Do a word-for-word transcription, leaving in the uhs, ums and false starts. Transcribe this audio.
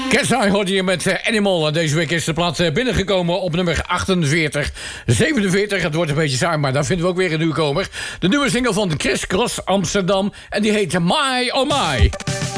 Cat's hoorde je met uh, Animal. En deze week is de plaat uh, binnengekomen op nummer achtenveertig. zevenenveertig, het wordt een beetje saai, maar daar vinden we ook weer een nieuwkomer. De nieuwe single van de Criss Cross Amsterdam. En die heet My Oh My.